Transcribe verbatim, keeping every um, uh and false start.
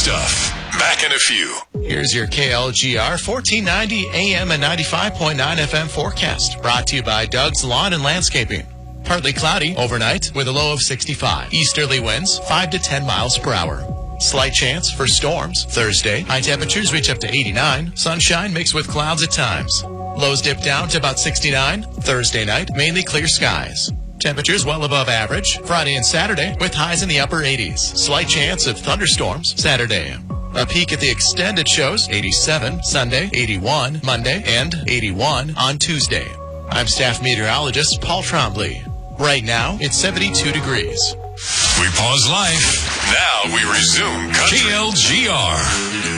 stuff. Back in a few. Here's your K L G R fourteen ninety A M and ninety-five point nine F M forecast. Brought to you by Doug's Lawn and Landscaping. Partly cloudy overnight with a low of sixty-five. Easterly winds five to ten miles per hour. Slight chance for storms Thursday. High temperatures reach up to eighty-nine. Sunshine mixed with clouds at times. Lows dip down to about sixty-nine. Thursday night, mainly clear skies. Temperatures well above average. Friday and Saturday with highs in the upper eighties. Slight chance of thunderstorms Saturday. A peak at the extended shows, eighty-seven Sunday, eighty-one Monday, and eighty-one on Tuesday. I'm staff meteorologist Paul Trombley. Right now, it's seventy-two degrees. We pause life. Now we resume Country. K L G R.